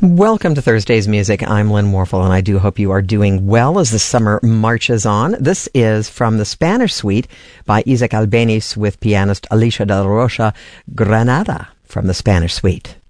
Welcome to Thursday's Music. I'm Lynn Morphle, and I do hope you are doing well as the summer marches on. This is from the Spanish Suite by Isaac Albeniz with pianist Alicia del Rocha, Granada from the Spanish Suite.